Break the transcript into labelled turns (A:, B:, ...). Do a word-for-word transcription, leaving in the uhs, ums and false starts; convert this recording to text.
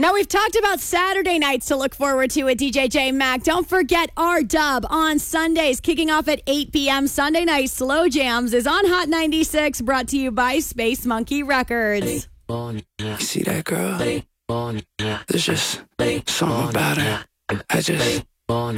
A: Now, we've talked about Saturday nights to look forward to at D J J Mac. Don't forget our dub on Sundays, kicking off at eight p.m. Sunday night Slow Jams is on Hot ninety-six, brought to you by Space Monkey Records.
B: You see that girl? There's just something about her. I just